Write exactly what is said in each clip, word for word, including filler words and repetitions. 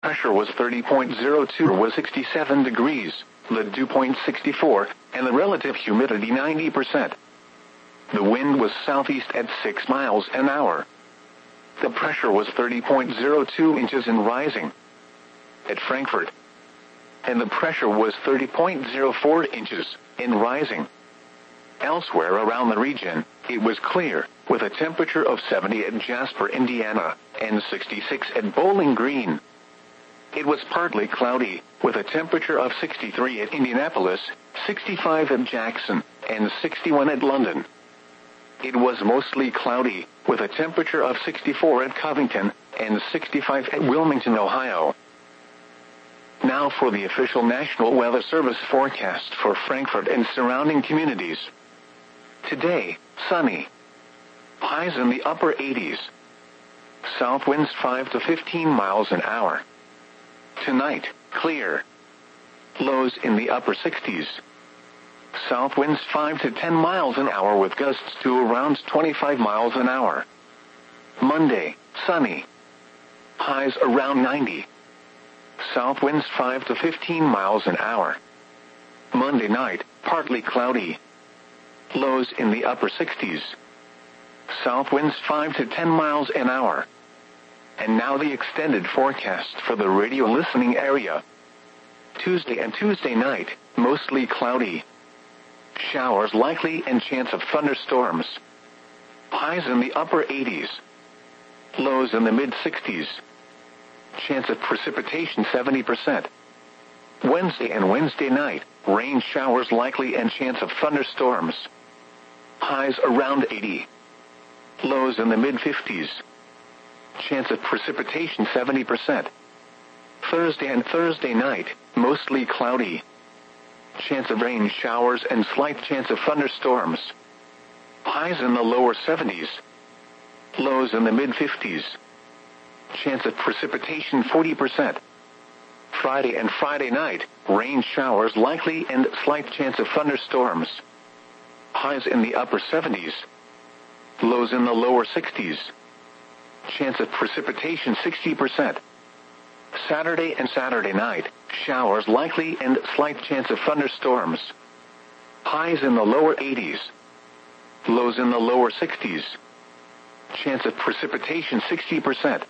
pressure was thirty point zero two, was sixty-seven degrees, the dew point sixty-four, and the relative humidity ninety percent. The wind was southeast at six miles an hour. The pressure was thirty point zero two inches and rising at Frankfurt. And the pressure was thirty point zero four inches and rising. Elsewhere around the region, it was clear, with a temperature of seventy at Jasper, Indiana, and sixty-six at Bowling Green. It was partly cloudy, with a temperature of sixty-three at Indianapolis, sixty-five at Jackson, and sixty-one at London. It was mostly cloudy, with a temperature of sixty-four at Covington, and sixty-five at Wilmington, Ohio. Now for the official National Weather Service forecast for Frankfurt and surrounding communities. Today, sunny. Highs in the upper eighties. South winds five to fifteen miles an hour. Tonight, clear. Lows in the upper sixties. South winds five to ten miles an hour with gusts to around twenty-five miles an hour. Monday, sunny. Highs around ninety. South winds five to fifteen miles an hour. Monday night, partly cloudy. Lows in the upper sixties. South winds five to ten miles an hour. And now the extended forecast for the radio listening area. Tuesday and Tuesday night, mostly cloudy. Showers likely and chance of thunderstorms. Highs in the upper eighties. Lows in the mid-sixties. Chance of precipitation seventy percent. Wednesday and Wednesday night, rain showers likely and chance of thunderstorms. Highs around eighty. Lows in the mid-fifties. Chance of precipitation seventy percent. Thursday and Thursday night, mostly cloudy. Chance of rain showers and slight chance of thunderstorms. Highs in the lower seventies. Lows in the mid-fifties. Chance of precipitation forty percent. Friday and Friday night, rain showers likely and slight chance of thunderstorms. Highs in the upper seventies. Lows in the lower sixties. Chance of precipitation sixty percent. Saturday and Saturday night, showers likely and slight chance of thunderstorms. Highs in the lower eighties. Lows in the lower sixties. Chance of precipitation sixty percent.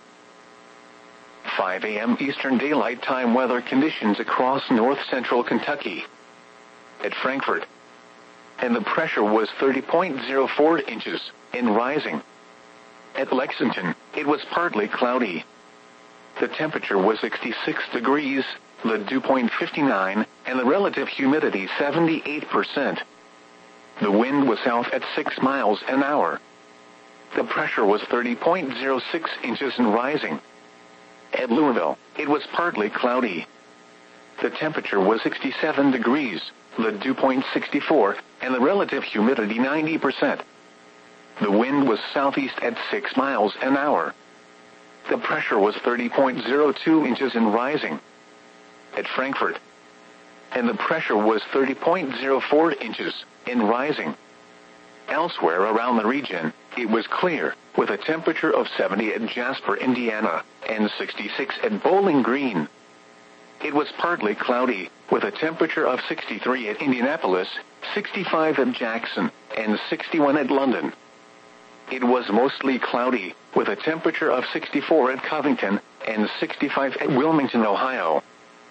five a.m. Eastern Daylight Time weather conditions across north-central Kentucky. At Frankfurt. And the pressure was thirty point zero four inches, and rising. At Lexington, it was partly cloudy. The temperature was sixty-six degrees, the dew point fifty-nine, and the relative humidity seventy-eight percent. The wind was south at six miles an hour. The pressure was thirty point zero six inches and rising. At Louisville, it was partly cloudy. The temperature was sixty-seven degrees, the dew point sixty-four, and the relative humidity ninety percent. The wind was southeast at six miles an hour. The pressure was thirty point zero two inches and rising. At Frankfurt. And the pressure was thirty point zero four inches and rising. Elsewhere around the region, it was clear, with a temperature of seventy at Jasper, Indiana, and sixty-six at Bowling Green. It was partly cloudy, with a temperature of sixty-three at Indianapolis, sixty-five at Jackson, and sixty-one at London. It was mostly cloudy, with a temperature of sixty-four at Covington, and sixty-five at Wilmington, Ohio.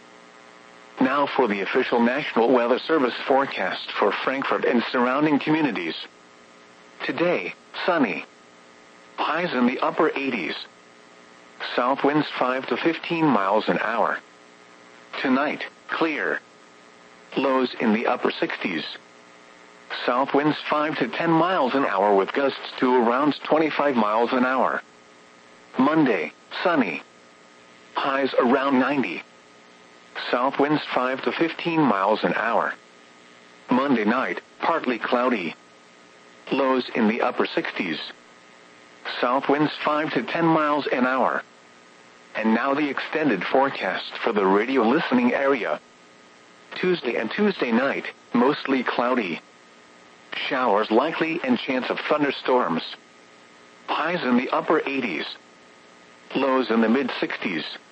Now for the official National Weather Service forecast for Frankfurt and surrounding communities. Today, sunny. Highs in the upper eighties. South winds five to fifteen miles an hour. Tonight, clear. Lows in the upper sixties. South winds five to ten miles an hour with gusts to around twenty-five miles an hour. Monday, sunny. Highs around ninety. South winds five to fifteen miles an hour. Monday night, partly cloudy. Lows in the upper sixties. South winds five to ten miles an hour. And now the extended forecast for the radio listening area. Tuesday and Tuesday night, mostly cloudy. Showers likely and chance of thunderstorms. Highs in the upper eighties. Lows in the mid-sixties.